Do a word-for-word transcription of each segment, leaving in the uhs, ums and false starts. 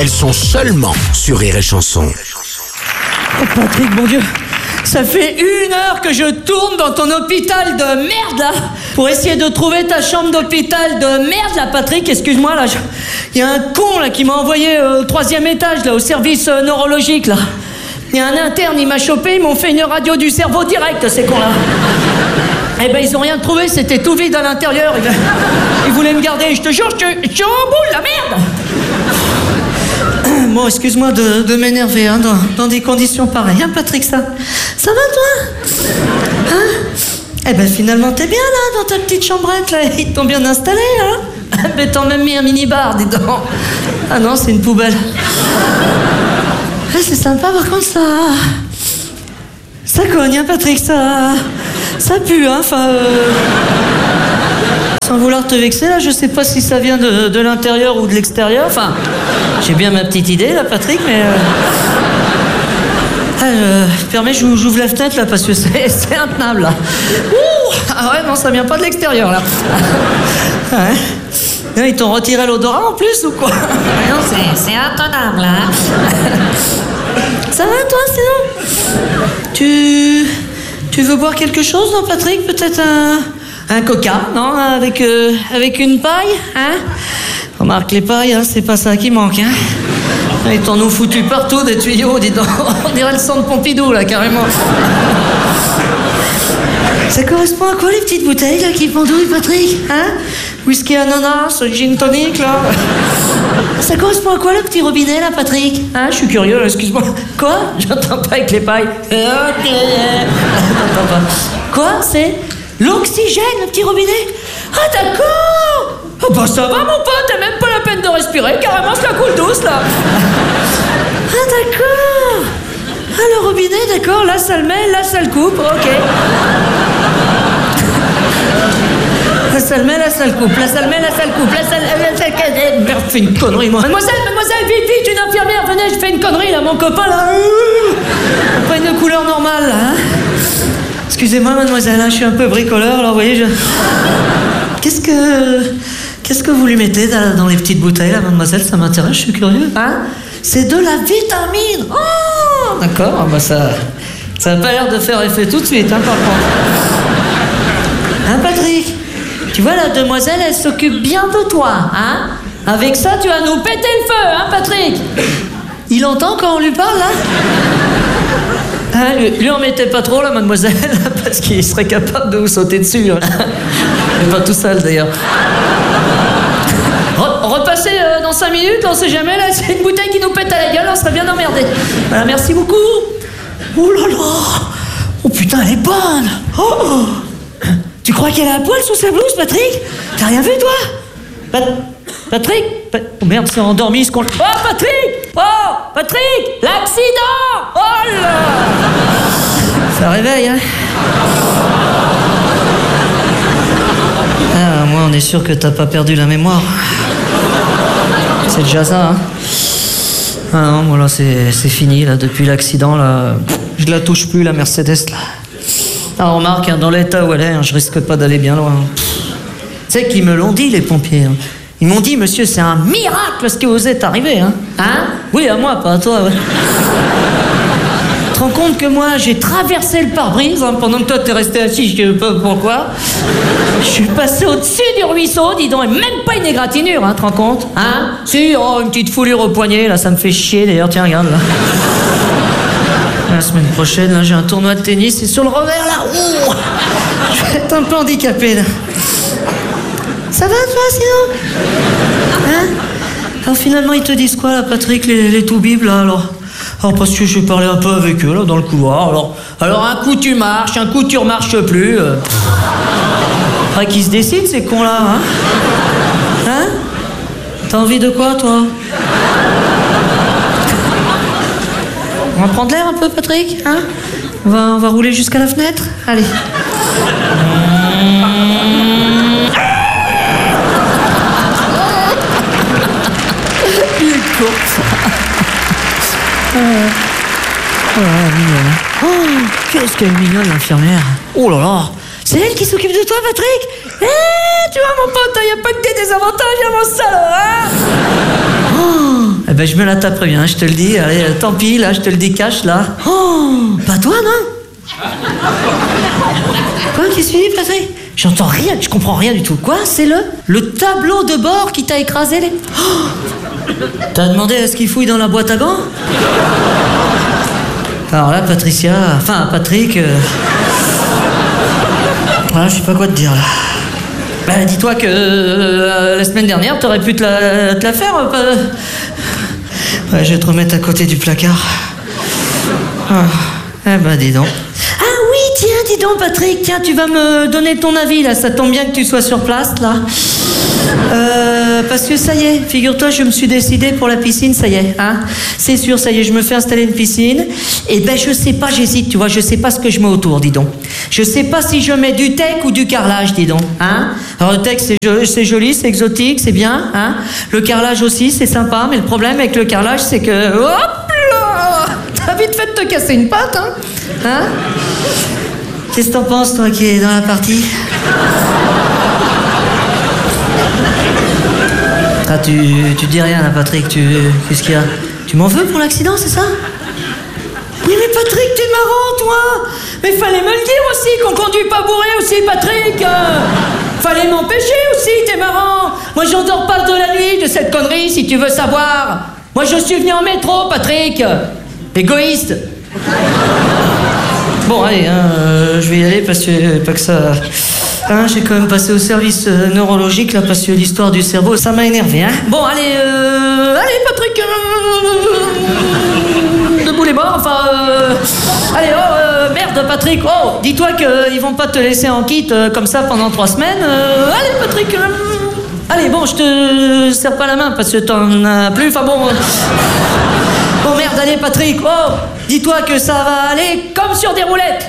Elles sont seulement sur Rire et Chanson. Oh Patrick, mon Dieu, ça fait une heure que je tourne dans ton hôpital de merde là, pour essayer de trouver ta chambre d'hôpital de merde là, Patrick, excuse-moi là. Il y a un con là qui m'a envoyé euh, au troisième étage là, au service euh, neurologique là. Il y a un interne, il m'a chopé, ils m'ont fait une radio du cerveau direct, ces cons là. Eh ben ils ont rien trouvé, c'était tout vide à l'intérieur. Ils, ils voulaient me garder, je te jure, je, je suis en boule, la merde. Bon, excuse-moi de, de m'énerver hein, dans, dans des conditions pareilles, hein, Patrick, ça ça va, toi? Hein? Eh ben, finalement, t'es bien, là, dans ta petite chambrette, là. Ils t'ont bien installé, hein? Mais t'as même mis un mini-bar, dis donc. Ah non, c'est une poubelle. Ah, c'est sympa, par contre, ça... Ça cogne, hein, Patrick, ça... Ça pue, hein, enfin... Euh... Sans vouloir te vexer, là, je sais pas si ça vient de, de l'intérieur ou de l'extérieur, enfin... J'ai bien ma petite idée, là, Patrick, mais... Euh... Ah, euh, permets, j'ouvre la fenêtre, là, parce que c'est, c'est intenable, là. Ouh, ah ouais, non, ça vient pas de l'extérieur, là. Ouais. Ils t'ont retiré l'odorat, en plus, ou quoi? Non, c'est, c'est intenable, là. Ça va, toi, sinon? Tu... Tu veux boire quelque chose, non, Patrick? Peut-être un... Un coca, non? Avec, euh, avec une paille, hein? Remarque, les pailles, hein, c'est pas ça qui manque, hein? Ils t'en ont foutu partout des tuyaux, dis donc. On dirait le centre Pompidou, là, carrément. Ça correspond à quoi, les petites bouteilles, là, qui pendouillent, Patrick? Hein? Whisky ananas, gin tonic, là. Ça correspond à quoi, le petit robinet, là, Patrick? Hein? Je suis curieux, excuse-moi. Quoi? J'entends pas avec les pailles. Ok. J'entends pas. Quoi? C'est l'oxygène, le petit robinet? Ah, d'accord! Oh bah ça va, mon pote, t'as même pas la peine de respirer, carrément, je la coule douce, là. Ah, d'accord. Ah, le robinet, d'accord, là, ça le met, là, ça le coupe, ok. Là, ça le met, là, ça le coupe, là, ça le met, là, ça le coupe, là, ça le... Là, ça le... Merde, je fais une connerie, moi. Mademoiselle, mademoiselle, vite, vite, une infirmière, venez, je fais une connerie, là, mon copain, là. Pas une couleur normale, là, hein. Excusez-moi, mademoiselle, hein, je suis un peu bricoleur, là, vous voyez, je... Qu'est-ce que... Qu'est-ce que vous lui mettez dans, dans les petites bouteilles, là, mademoiselle? Ça m'intéresse, je suis curieux. Hein? C'est de la vitamine. Oh, d'accord, bah ça... Ça n'a pas l'air de faire effet tout de suite, hein, par contre. Hein, Patrick? Tu vois, la demoiselle, elle s'occupe bien de toi, hein? Avec ça, tu vas nous péter le feu, hein, Patrick? Il entend quand on lui parle, là? Hein, lui, lui en mettez pas trop, là, mademoiselle, parce qu'il serait capable de vous sauter dessus. Hein. Mais pas tout seul, d'ailleurs. Repassez euh, dans cinq minutes, on sait jamais, là, c'est une bouteille qui nous pète à la gueule, on serait bien emmerdés. Voilà, merci beaucoup. Oh là là. Oh putain, elle est bonne. Oh. Tu crois qu'elle a un poil sous sa blouse, Patrick? T'as rien vu, toi? Pat Patrick pa Oh merde, c'est endormi, ce qu'on... Oh, Patrick! Oh, Patrick! L'accident! Oh là! Ça réveille, hein? Ah, moi, on est sûr que t'as pas perdu la mémoire. C'est déjà ça, hein? Ah non, moi, là, c'est fini, là, depuis l'accident, là. Je la touche plus, la Mercedes, là. Ah, remarque, hein, dans l'état où elle est, hein, je risque pas d'aller bien loin. Tu sais qu'ils me l'ont dit, les pompiers. Hein. Ils m'ont dit, monsieur, c'est un miracle ce qui vous est arrivé, hein? Hein? Oui, à moi, pas à toi, ouais. Tu te rends compte que moi, j'ai traversé le pare-brise, hein, pendant que toi, t'es resté assis, je sais pas pourquoi. Je suis passé au-dessus du ruisseau, dis donc, et même pas une égratignure, hein, tu te rends compte? Hein? Si, oh, une petite foulure au poignet, là, ça me fait chier, d'ailleurs, tiens, regarde, là. La semaine prochaine, là, j'ai un tournoi de tennis, et sur le revers, là, ouh, je vais être un peu handicapé, là. Ça va, toi, sinon? Hein? Alors, finalement, ils te disent quoi, là, Patrick, les, les toubibs, là, alors? Alors, parce que j'ai parlé un peu avec eux, là, dans le couloir, alors... Alors, un coup, tu marches, un coup, tu remarches plus. Euh... Faudrait qu'ils se décident, ces cons-là, hein? Hein? T'as envie de quoi, toi? On va prendre l'air un peu, Patrick, hein? On va, on va rouler jusqu'à la fenêtre? Allez. Il est court, ça. Oh, oh, mignonne. Oh, qu'est-ce qu'elle est mignonne, l'infirmière. Oh là là. C'est elle qui s'occupe de toi, Patrick? Eh, tu vois, mon pote, il n'y a pas que des désavantages à mon salaud, hein? Oh, Eh ben, je me la taperai bien, je te le dis. Allez, euh, tant pis, là, je te le dis cash, là. Oh, pas toi, non? Quoi, qu'est-ce que tu dis, Patrick? J'entends rien, je comprends rien du tout. Quoi, c'est le... Le tableau de bord qui t'a écrasé les... Oh, t'as demandé à ce qu'il fouille dans la boîte à gants? Alors là, Patricia... Enfin, Patrick... Euh... Voilà, je sais pas quoi te dire, là. Bah, dis-toi que euh, la semaine dernière, t'aurais pu te la, te la faire. Euh, pas... Ouais, je vais te remettre à côté du placard. Ah, eh ben, dis donc. Ah oui, tiens, dis donc, Patrick, tiens, tu vas me donner ton avis, là. Ça tombe bien que tu sois sur place, là. Euh, parce que ça y est, figure-toi, je me suis décidé pour la piscine, ça y est, hein. C'est sûr, ça y est, je me fais installer une piscine. Et ben, je sais pas, j'hésite, tu vois, je sais pas ce que je mets autour, dis donc. Je sais pas si je mets du teck ou du carrelage, dis donc, hein. Alors, le teck, c'est, jo- c'est joli, c'est exotique, c'est bien, hein. Le carrelage aussi, c'est sympa, mais le problème avec le carrelage, c'est que... Hop là! T'as vite fait de te casser une patte, hein. Hein? Qu'est-ce que t'en penses, toi, qui es dans la partie? Ah, tu, tu dis rien, là, Patrick, tu... Qu'est-ce qu'il y a? Tu m'en veux pour l'accident, c'est ça? Oui, mais Patrick, t'es marrant, toi! Mais fallait me le dire aussi, qu'on conduit pas bourré aussi, Patrick! euh, Fallait m'empêcher aussi, t'es marrant! Moi, j'en dors pas de la nuit de cette connerie, si tu veux savoir! Moi, je suis venu en métro, Patrick! Égoïste! Bon, allez, hein, euh, je vais y aller parce que... Pas que ça... Hein, j'ai quand même passé au service euh, neurologique, là, parce que l'histoire du cerveau, ça m'a énervé, hein. Bon, allez, euh... Allez, Patrick... Euh... Debout les bords, enfin... Euh... Allez, oh, euh, merde, Patrick, oh, dis-toi qu'ils vont pas te laisser en kit euh, comme ça pendant trois semaines. Euh... Allez, Patrick... Euh... Allez, bon, je te serre pas la main, parce que t'en as plus, enfin bon... Euh... Bon, merde, allez, Patrick, oh, dis-toi que ça va aller comme sur des roulettes.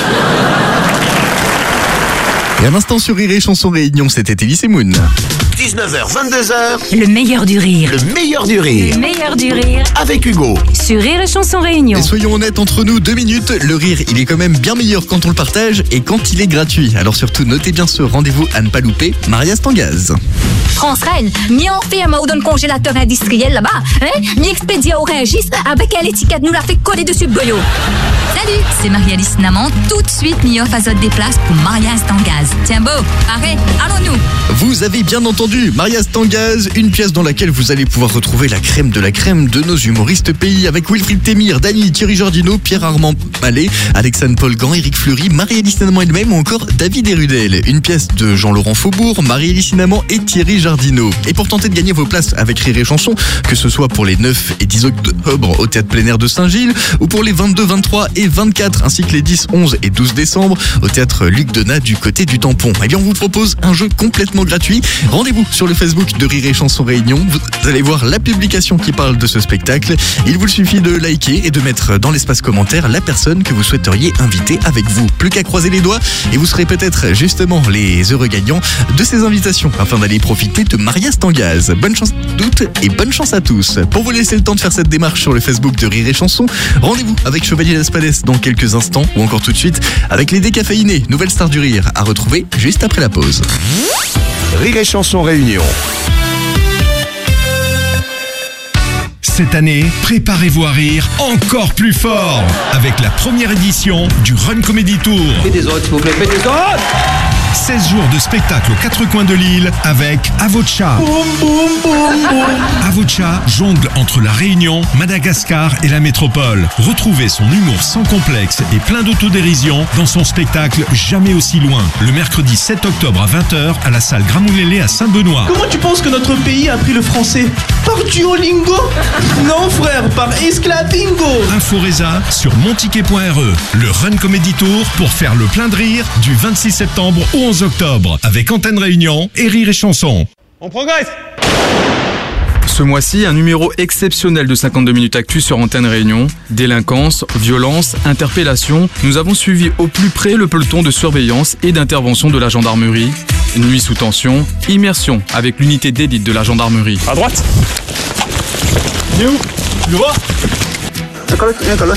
Et à l'instant sur Rire et Chanson Réunion, c'était Elise et Moon. dix-neuf heures, vingt-deux heures, Le meilleur du rire. le meilleur du rire. Le meilleur du rire Avec Hugo. sur Rire et Chanson Réunion. Et soyons honnêtes entre nous, deux minutes, le rire, il est quand même bien meilleur quand on le partage et quand il est gratuit. Alors surtout, notez bien ce rendez-vous à ne pas louper, Maria Stangaz. France Reine, m'y enferme dans le congélateur industriel là-bas, hein? M'y expédie au Régis avec elle étiquette nous l'a fait coller dessus le boyau. Salut, c'est Marie-Alice Naman. Tout de suite, m'y offre azote des places pour Maria Stangaz. Tiens beau, arrête, allons-nous. Vous avez bien entendu, Maria Stangaz, une pièce dans laquelle vous allez pouvoir retrouver la crème de la crème de nos humoristes pays avec Wilfried Témir, Dany, Thierry Jordino, Pierre-Armand Mallet, Alexandre Paul Gand, Éric Fleury, Marie-Alice Naman elle-même ou encore David Herudel. Une pièce de Jean-Laurent Faubourg, Marie-Alice Naman et Thierry Jardino. Et pour tenter de gagner vos places avec Rire et Chanson, que ce soit pour les neuf et dix octobre au Théâtre Plein Air de Saint-Gilles ou pour les vingt-deux, vingt-trois et vingt-quatre ainsi que les dix, onze et douze décembre au Théâtre Luc Donat du côté du Tampon. Eh bien, on vous propose un jeu complètement gratuit. Rendez-vous sur le Facebook de Rire et Chanson Réunion. Vous allez voir la publication qui parle de ce spectacle. Il vous suffit de liker et de mettre dans l'espace commentaire la personne que vous souhaiteriez inviter avec vous. Plus qu'à croiser les doigts et vous serez peut-être justement les heureux gagnants de ces invitations afin d'aller profiter de Maria Stangaz. Bonne chance à toutes et bonne chance à tous. Pour vous laisser le temps de faire cette démarche sur le Facebook de Rire et Chanson, rendez-vous avec Chevalier Laspalès dans quelques instants ou encore tout de suite avec les décaféinés, nouvelle star du rire à retrouver juste après la pause. Rire et Chanson Réunion. Cette année, préparez-vous à rire encore plus fort avec la première édition du Run Comedy Tour. Faites des autres, s'il vous plaît, faites des autres. seize jours de spectacle aux quatre coins de l'île avec Avocha. Avocha jongle entre la Réunion, Madagascar et la métropole. Retrouvez son humour sans complexe et plein d'autodérision dans son spectacle Jamais aussi loin, le mercredi sept octobre à vingt heures à la salle Gramoulélé à Saint-Benoît. Comment tu penses que notre pays a appris le français? Par Duolingo? Non frère, par Esclatingo. Inforesa sur monticket point r e. Le Run Comedy Tour pour faire le plein de rire du vingt-six septembre au onze octobre avec Antenne Réunion et Rire et Chanson. On progresse. Ce mois-ci, un numéro exceptionnel de cinquante-deux minutes actu sur Antenne Réunion. Délinquance, violence, interpellation. Nous avons suivi au plus près le peloton de surveillance et d'intervention de la gendarmerie. Nuit sous tension, immersion avec l'unité d'élite de la gendarmerie. À droite. Il est où? Tu le vois?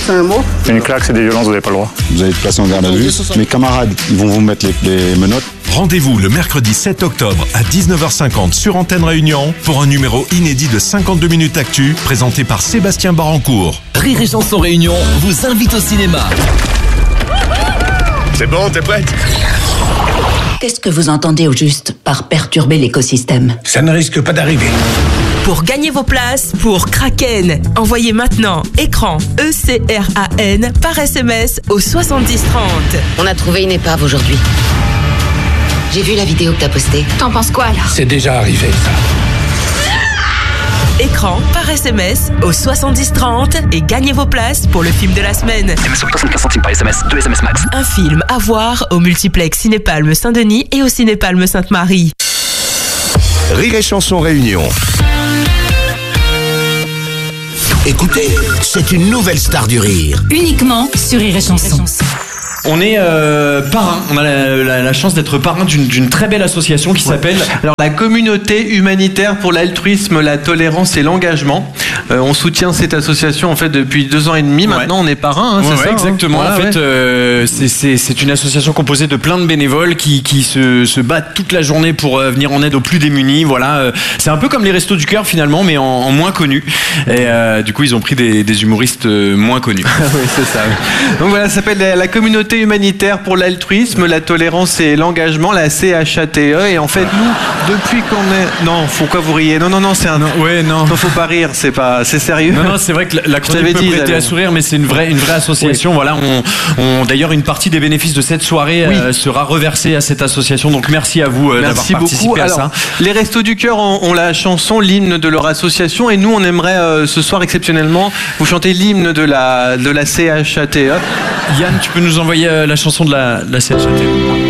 Une claque, c'est des violences, vous n'avez pas le droit. Vous allez être placé en garde à vue. Mes camarades, ils vont vous mettre les, les menottes. Rendez-vous le mercredi sept octobre à dix-neuf heures cinquante sur Antenne Réunion pour un numéro inédit de cinquante-deux minutes actu présenté par Sébastien Barancourt. Rire et Chanson Réunion vous invite au cinéma. C'est bon, t'es prête? Qu'est-ce que vous entendez au juste par perturber l'écosystème? Ça ne risque pas d'arriver. Pour gagner vos places pour Kraken, envoyez maintenant écran E C R A N par S M S au soixante-dix trente. On a trouvé une épave aujourd'hui. J'ai vu la vidéo que t'as postée. T'en penses quoi alors? C'est déjà arrivé, ça. Écran par S M S au soixante-dix trente et gagnez vos places pour le film de la semaine. S M S soixante-quinze centimes par S M S, deux S M S max. Un film à voir au multiplex Cinépalme Saint-Denis et au Cinépalme Sainte-Marie. Rire et Chanson Réunion. Écoutez, c'est une nouvelle star du rire. Uniquement sur Rire et Chanson. On est euh, parrain, on a la, la, la chance d'être parrain d'une, d'une très belle association qui ouais. s'appelle alors la communauté humanitaire pour l'altruisme, la tolérance et l'engagement. Euh, on soutient cette association en fait depuis deux ans et demi. Maintenant, ouais. on est parrain, hein, ouais, c'est ouais, ça. Exactement. Hein. En Voilà, fait, ouais. euh, c'est, c'est, c'est une association composée de plein de bénévoles qui, qui se, se battent toute la journée pour euh, venir en aide aux plus démunis. Voilà, euh, c'est un peu comme les Restos du Cœur finalement, mais en, en moins connus. Et euh, du coup, ils ont pris des, des humoristes euh, moins connus. Oui, c'est ça. Donc voilà, ça s'appelle la, la communauté humanitaire pour l'altruisme, la tolérance et l'engagement, la C H A T E. Et en fait, nous, depuis qu'on est... Non, faut quoi vous riez? Non, non, non, c'est un... Non, ouais, non. Non, faut pas rire, c'est pas... C'est sérieux. Non, non, c'est vrai que la, la chronique peut dit, prêter alors. à sourire, mais c'est une vraie, une vraie association. Oui. Voilà, on, on, d'ailleurs, une partie des bénéfices de cette soirée oui. euh, sera reversée à cette association. Donc, merci à vous euh, d'avoir participé beaucoup. à Alors, ça. Les Restos du Cœur ont, ont la chanson, l'hymne de leur association. Et nous, on aimerait euh, ce soir, exceptionnellement, vous chanter l'hymne de la, de la C H A T E. Yann, tu peux nous envoyer euh, la chanson de la, de la C H A T E?